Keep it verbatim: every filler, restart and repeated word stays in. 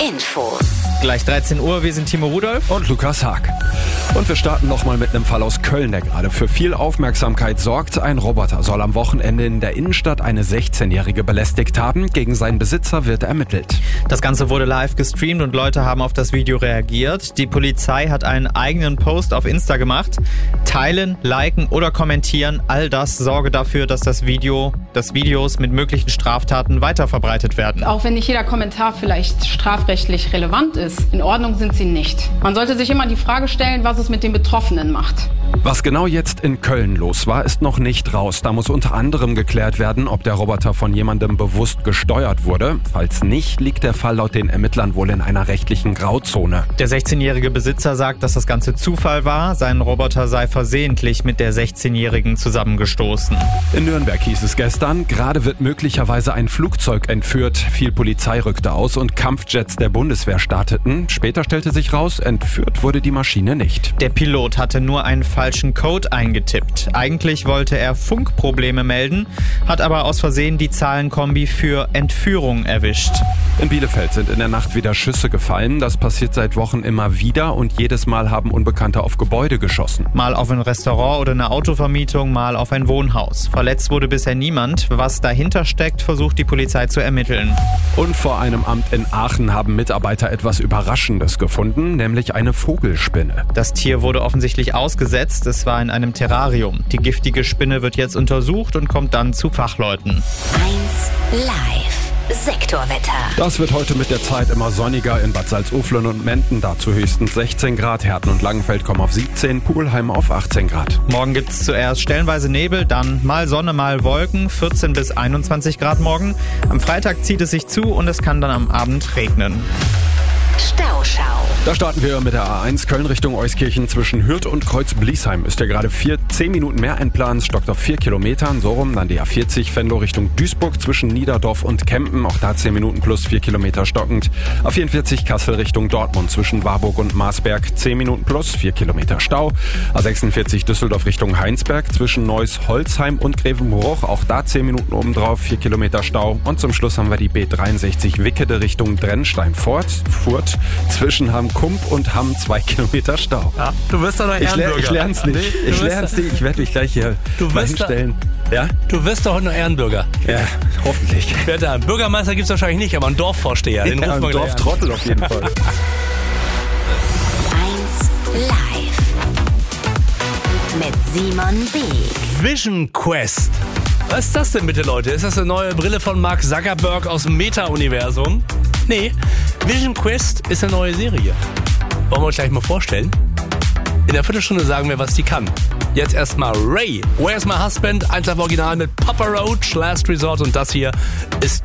Infos. Gleich dreizehn Uhr, wir sind Timo Rudolph und Lukas Haag. Und wir starten nochmal mit einem Fall aus Köln, der gerade für viel Aufmerksamkeit sorgt. Ein Roboter soll am Wochenende in der Innenstadt eine sechzehnjährige belästigt haben. Gegen seinen Besitzer wird ermittelt. Das Ganze wurde live gestreamt und Leute haben auf das Video reagiert. Die Polizei hat einen eigenen Post auf Insta gemacht. Teilen, liken oder kommentieren, all das sorge dafür, dass das Video, dass Videos mit möglichen Straftaten weiterverbreitet werden. Auch wenn nicht jeder Kommentar vielleicht strafrechtlich relevant ist, in Ordnung sind sie nicht. Man sollte sich immer die Frage stellen, was es mit den Betroffenen macht. Was genau jetzt in Köln los war, ist noch nicht raus. Da muss unter anderem geklärt werden, ob der Roboter von jemandem bewusst gesteuert wurde. Falls nicht, liegt der Fall laut den Ermittlern wohl in einer rechtlichen Grauzone. Der sechzehnjährige Besitzer sagt, dass das Ganze Zufall war. Sein Roboter sei versehentlich mit der sechzehnjährigen zusammengestoßen. In Nürnberg hieß es gestern, gerade wird möglicherweise ein Flugzeug entführt. Viel Polizei rückte aus und Kampfjets der Bundeswehr starteten. Später stellte sich raus, entführt wurde die Maschine nicht. Der Pilot hatte nur einen falschen Code eingetippt. Eigentlich wollte er Funkprobleme melden, hat aber aus Versehen die Zahlenkombi für Entführung erwischt. In Bielefeld sind in der Nacht wieder Schüsse gefallen. Das passiert seit Wochen immer wieder und jedes Mal haben Unbekannte auf Gebäude geschossen. Mal auf ein Restaurant oder eine Autovermietung, mal auf ein Wohnhaus. Verletzt wurde bisher niemand. Was dahinter steckt, versucht die Polizei zu ermitteln. Und vor einem Amt in Aachen haben Mitarbeiter etwas Überraschendes gefunden, nämlich eine Vogelspinne. Das Tier wurde offensichtlich ausgesetzt. Es war in einem Terrarium. Die giftige Spinne wird jetzt untersucht und kommt dann zu Fachleuten. eins Live. Sektorwetter. Das wird heute mit der Zeit immer sonniger in Bad Salzuflen und Menden. Dazu höchstens sechzehn Grad. Herten und Langenfeld kommen auf siebzehn, Pulheim auf achtzehn Grad. Morgen gibt es zuerst stellenweise Nebel, dann mal Sonne, mal Wolken. vierzehn bis einundzwanzig Grad morgen. Am Freitag zieht es sich zu und es kann dann am Abend regnen. Stauschau. Da starten wir mit der A eins Köln Richtung Euskirchen zwischen Hürth und Kreuz-Bliesheim. Ist ja gerade vier, zehn Minuten mehr einplanen, stockt auf vier Kilometern. So rum dann die A vierzig Venlo Richtung Duisburg zwischen Niederdorf und Kempen. Auch da zehn Minuten plus vier Kilometer stockend. A vierundvierzig Kassel Richtung Dortmund zwischen Warburg und Marsberg. zehn Minuten plus vier Kilometer Stau. A sechsundvierzig Düsseldorf Richtung Heinsberg zwischen Neuss, Holzheim und Grevenbruch. Auch da zehn Minuten obendrauf, vier Kilometer Stau. Und zum Schluss haben wir die B dreiundsechzig Wickede Richtung Drennstein-Furt. Furt zwischen Hamm-Kump und Hamm zwei Kilometer Stau. Ja, du wirst doch noch Ehrenbürger. Ich, ich lern's nicht. Nee, ich lern's nicht. Ich werde mich gleich hier du mal wirst hinstellen. Da, ja? Du wirst doch heute noch Ehrenbürger. Ja, hoffentlich. Wer da? Bürgermeister gibt's wahrscheinlich nicht, aber einen Dorfvorsteher. Den ja, rufen wir einen Dorftrottel auf jeden Fall. eins Live. Mit Simon B. Vision Quest. Was ist das denn bitte, Leute? Ist das eine neue Brille von Mark Zuckerberg aus dem Meta-Universum? Nee, Vision Quest ist eine neue Serie. Wollen wir uns gleich mal vorstellen? In der Viertelstunde sagen wir, was die kann. Jetzt erstmal Ray, Where's My Husband? Eins auf Original mit Papa Roach, Last Resort und das hier ist